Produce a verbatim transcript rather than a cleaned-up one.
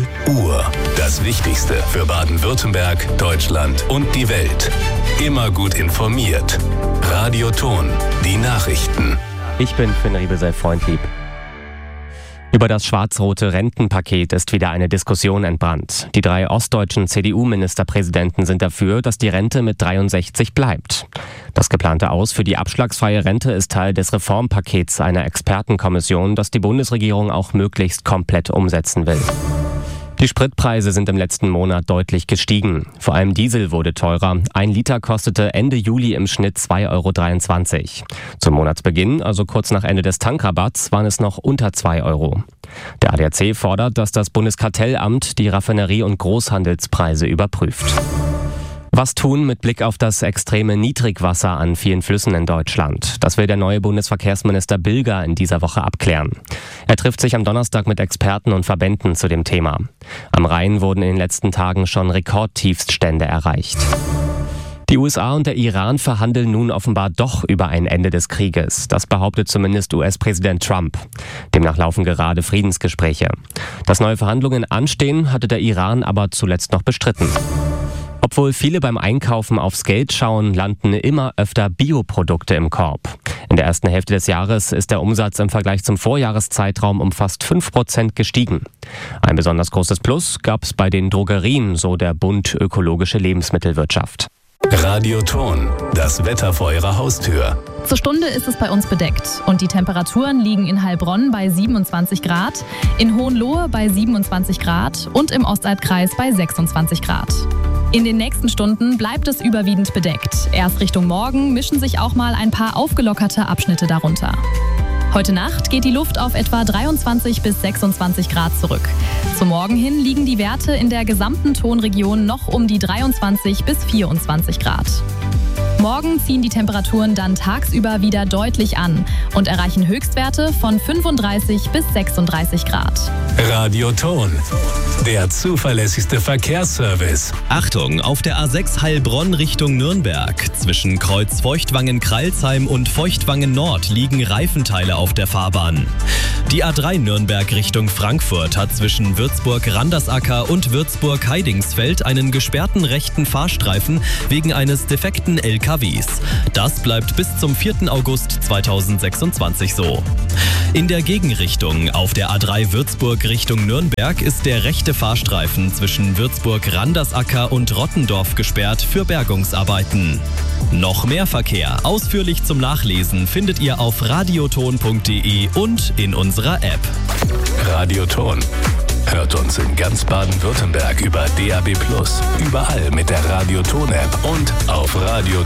null Uhr. Das Wichtigste für Baden-Württemberg, Deutschland und die Welt. Immer gut informiert. Radioton, die Nachrichten. Ich bin Finn Riebesell-Freundlieb. Über das schwarz-rote Rentenpaket ist wieder eine Diskussion entbrannt. Die drei ostdeutschen C D U-Ministerpräsidenten sind dafür, dass die Rente mit dreiundsechzig bleibt. Das geplante Aus für die abschlagsfreie Rente ist Teil des Reformpakets einer Expertenkommission, das die Bundesregierung auch möglichst komplett umsetzen will. Die Spritpreise sind im letzten Monat deutlich gestiegen. Vor allem Diesel wurde teurer. Ein Liter kostete Ende Juli im Schnitt zwei Euro dreiundzwanzig. Zum Monatsbeginn, also kurz nach Ende des Tankrabatts, waren es noch unter zwei Euro. Der A D A C fordert, dass das Bundeskartellamt die Raffinerie- und Großhandelspreise überprüft. Was tun mit Blick auf das extreme Niedrigwasser an vielen Flüssen in Deutschland? Das will der neue Bundesverkehrsminister Bilger in dieser Woche abklären. Er trifft sich am Donnerstag mit Experten und Verbänden zu dem Thema. Am Rhein wurden in den letzten Tagen schon Rekordtiefststände erreicht. Die U S A und der Iran verhandeln nun offenbar doch über ein Ende des Krieges. Das behauptet zumindest U S-Präsident Trump. Demnach laufen gerade Friedensgespräche. Dass neue Verhandlungen anstehen, hatte der Iran aber zuletzt noch bestritten. Obwohl viele beim Einkaufen aufs Geld schauen, landen immer öfter Bioprodukte im Korb. In der ersten Hälfte des Jahres ist der Umsatz im Vergleich zum Vorjahreszeitraum um fast fünf Prozent gestiegen. Ein besonders großes Plus gab es bei den Drogerien, so der Bund Ökologische Lebensmittelwirtschaft. Radioton, das Wetter vor Ihrer Haustür. Zur Stunde ist es bei uns bedeckt und die Temperaturen liegen in Heilbronn bei siebenundzwanzig Grad, in Hohenlohe bei siebenundzwanzig Grad und im Ostalbkreis bei sechsundzwanzig Grad. In den nächsten Stunden bleibt es überwiegend bedeckt. Erst Richtung Morgen mischen sich auch mal ein paar aufgelockerte Abschnitte darunter. Heute Nacht geht die Luft auf etwa dreiundzwanzig bis sechsundzwanzig Grad zurück. Zum Morgen hin liegen die Werte in der gesamten Tonregion noch um die dreiundzwanzig bis vierundzwanzig Grad. Morgen ziehen die Temperaturen dann tagsüber wieder deutlich an und erreichen Höchstwerte von fünfunddreißig bis sechsunddreißig Grad. Radioton, der zuverlässigste Verkehrsservice. Achtung, auf der A sechs Heilbronn Richtung Nürnberg. Zwischen Kreuz Feuchtwangen-Kralsheim und Feuchtwangen-Nord liegen Reifenteile auf der Fahrbahn. Die A drei Nürnberg Richtung Frankfurt hat zwischen Würzburg-Randersacker und Würzburg-Heidingsfeld einen gesperrten rechten Fahrstreifen wegen eines defekten L K Ws. Das bleibt bis zum vierten August zweitausendsechsundzwanzig so. In der Gegenrichtung auf der A drei Würzburg Richtung Nürnberg ist der rechte Fahrstreifen zwischen Würzburg-Randersacker und Rottendorf gesperrt für Bergungsarbeiten. Noch mehr Verkehr ausführlich zum Nachlesen findet ihr auf radioton punkt de und in unserer App. Radioton. Hört uns in ganz Baden-Württemberg über D A B plus, überall mit der Radioton-App und auf Radio